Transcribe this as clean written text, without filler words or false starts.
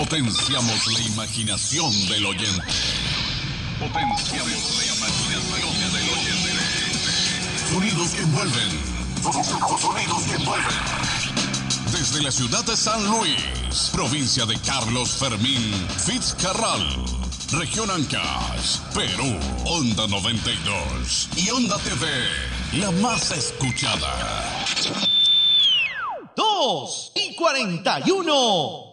Potenciamos la imaginación del oyente. Potenciamos la imaginación del oyente. Sonidos que envuelven. Sonidos que envuelven. Desde la ciudad de San Luis, provincia de Carlos Fermín Fitzcarral, región Ancash, Perú, Onda 92 y Onda TV, la más escuchada. 2:41.